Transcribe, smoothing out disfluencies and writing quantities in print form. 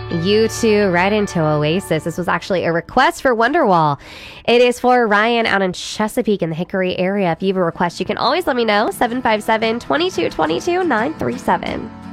You two right into Oasis. This was actually a request for Wonderwall. It is for Ryan out in Chesapeake in the Hickory area. If you have a request, you can always let me know. 757-2222-937.